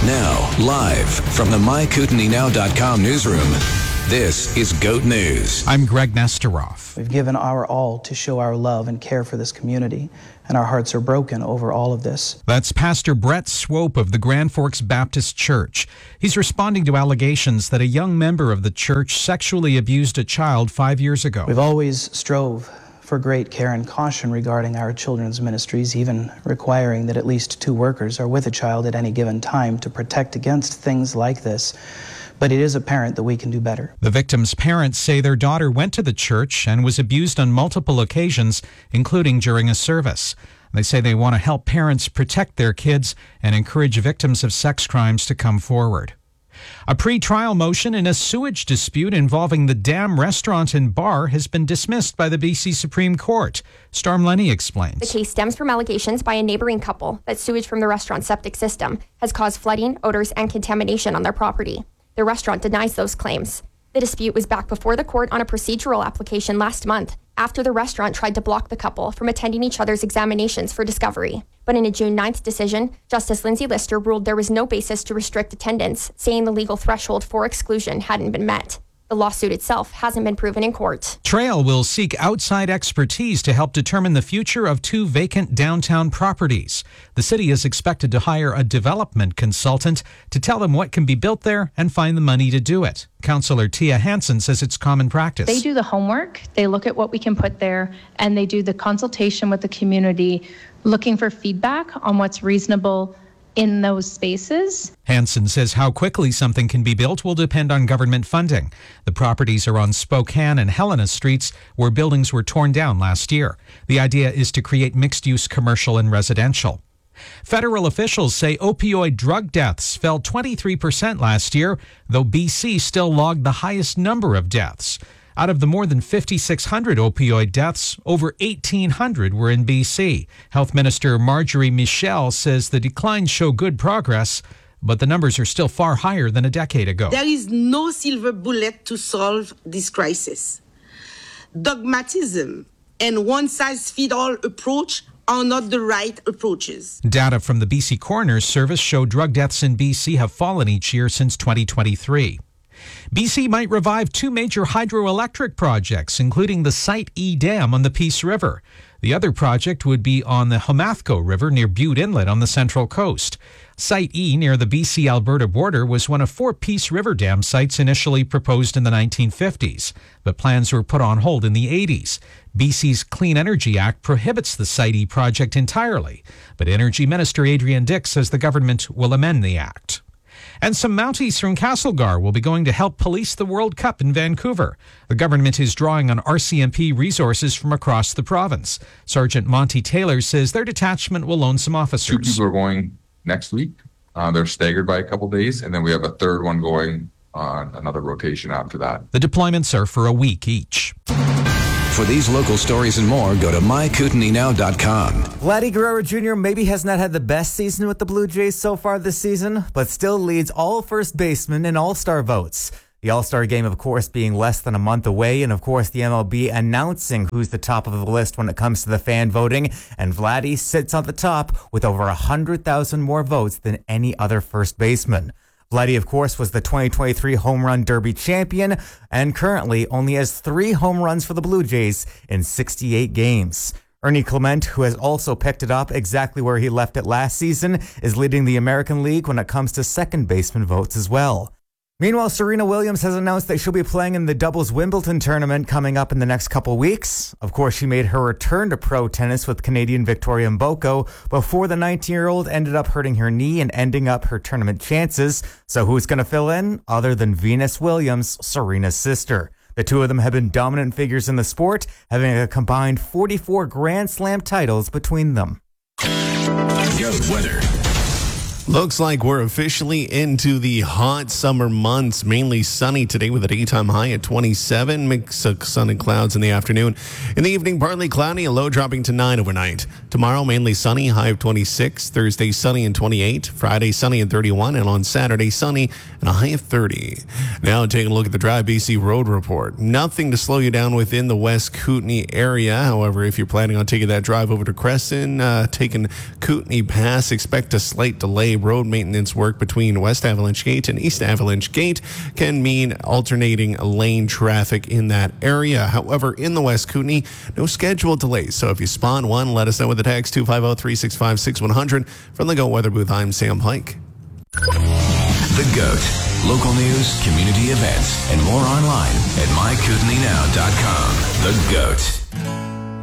Now, live from the MyKootenaysNow.com newsroom, this is GOAT News. I'm Greg Nesteroff. We've given our all to show our love and care for this community, and our hearts are broken over all of this. That's Pastor Brett Swope of the Grand Forks Baptist Church. He's responding to allegations that a young member of the church sexually abused a child 5 years ago. We've always strove for great care and caution regarding our children's ministries, even requiring that at least 2 workers are with a child at any given time to protect against things like this. But it is apparent that we can do better. The victim's parents say their daughter went to the church and was abused on multiple occasions, including during a service. They say they want to help parents protect their kids and encourage victims of sex crimes to come forward. A pre-trial motion in a sewage dispute involving the Dam restaurant and bar has been dismissed by the BC Supreme Court. Storm Lenny explains. The case stems from allegations by a neighboring couple that sewage from the restaurant's septic system has caused flooding, odors, and contamination on their property. The restaurant denies those claims. The dispute was back before the court on a procedural application last month after the restaurant tried to block the couple from attending each other's examinations for discovery. But in a June 9th decision, Justice Lindsay Lister ruled there was no basis to restrict attendance, saying the legal threshold for exclusion hadn't been met. The lawsuit itself hasn't been proven in court. Trail will seek outside expertise to help determine the future of 2 vacant downtown properties. The city is expected to hire a development consultant to tell them what can be built there and find the money to do it. Councillor Tia Hansen says it's common practice. They do the homework, they look at what we can put there, and they do the consultation with the community, looking for feedback on what's reasonable in those spaces. Hansen says how quickly something can be built will depend on government funding. The properties are on Spokane and Helena Streets, where buildings were torn down last year. The idea is to create mixed-use commercial and residential. Federal officials say opioid drug deaths fell 23% last year, though BC still logged the highest number of deaths. Out of the more than 5,600 opioid deaths, over 1,800 were in BC. Health Minister Marjorie Michel says the declines show good progress, but the numbers are still far higher than a decade ago. There is no silver bullet to solve this crisis. Dogmatism and one-size-fits-all approach are not the right approaches. Data from the BC Coroner's Service show drug deaths in BC have fallen each year since 2023. BC might revive 2 major hydroelectric projects, including the Site E Dam on the Peace River. The other project would be on the Homathko River near Butte Inlet on the Central Coast. Site E near the BC-Alberta border was one of 4 Peace River Dam sites initially proposed in the 1950s, but plans were put on hold in the 80s. BC's Clean Energy Act prohibits the Site E project entirely, but Energy Minister Adrian Dix says the government will amend the act. And some Mounties from Castlegar will be going to help police the World Cup in Vancouver. The government is drawing on RCMP resources from across the province. Sergeant Monty Taylor says their detachment will loan some officers. 2 people are going next week. They're staggered by a couple days, and then we have a third one going on another rotation after that. The deployments are for a week each. For these local stories and more, go to MyKootenaysNow.com. Vladdy Guerrero Jr. maybe has not had the best season with the Blue Jays so far this season, but still leads all first basemen in All-Star votes. The All-Star game, of course, being less than a month away, and of course the MLB announcing who's the top of the list when it comes to the fan voting, and Vladdy sits on the top with over 100,000 more votes than any other first baseman. Vladdy, of course, was the 2023 Home Run Derby champion and currently only has 3 home runs for the Blue Jays in 68 games. Ernie Clement, who has also picked it up exactly where he left it last season, is leading the American League when it comes to second baseman votes as well. Meanwhile, Serena Williams has announced that she'll be playing in the doubles Wimbledon tournament coming up in the next couple weeks. Of course, she made her return to pro tennis with Canadian Victoria Mboko before the 19-year-old ended up hurting her knee and ending up her tournament chances. So who's going to fill in other than Venus Williams, Serena's sister? The two of them have been dominant figures in the sport, having a combined 44 Grand Slam titles between them. GOAT weather. Looks like we're officially into the hot summer months. Mainly sunny today with a daytime high at 27. Mix of sun and clouds in the afternoon. In the evening, partly cloudy, a low dropping to 9 overnight. Tomorrow, mainly sunny, high of 26. Thursday, sunny and 28. Friday, sunny and 31. And on Saturday, sunny and a high of 30. Now, taking a look at the Drive BC Road Report. Nothing to slow you down within the West Kootenay area. However, if you're planning on taking that drive over to Crescent, taking Kootenay Pass, expect a slight delay Day road maintenance work between West Avalanche Gate and East Avalanche Gate can mean alternating lane traffic in that area. However, in the West Kootenay, no scheduled delays. So if you spot one, let us know with the text 250-365-6100. From the GOAT Weather Booth, I'm Sam Pike. The GOAT. Local news, community events, and more online at mykootenaynow.com. The GOAT.